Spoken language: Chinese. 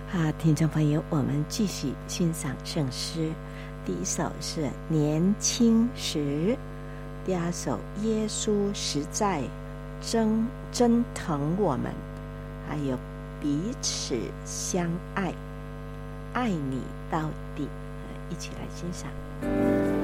好，听众朋友，我们继续欣赏圣诗。第一首是年轻时，第二首耶稣实在真疼我们，还有彼此相爱，爱你到底。一起来欣赏。